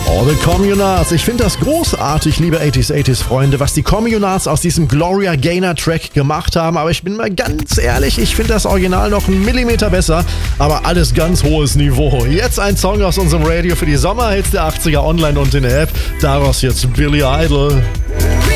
Oh, The Communards. Ich finde das großartig, liebe 80s Freunde, was die Communards aus diesem Gloria Gaynor Track gemacht haben. Aber ich bin mal ganz ehrlich, ich finde das Original noch einen Millimeter besser. Aber alles ganz hohes Niveau. Jetzt ein Song aus unserem Radio für die Sommerhits der 80er online und in der App. Daraus jetzt Billy Idol.